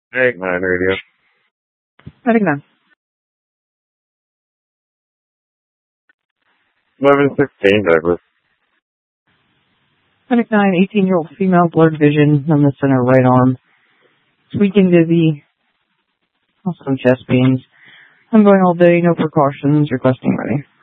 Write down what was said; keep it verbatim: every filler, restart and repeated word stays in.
Eight nine radio. Medic nine. Eleven sixteen Douglas. Medic nine, eighteen-year-old female, blurred vision on the center right arm. Tweaking dizzy. Also chest pains. I'm going all day, no precautions, requesting ready.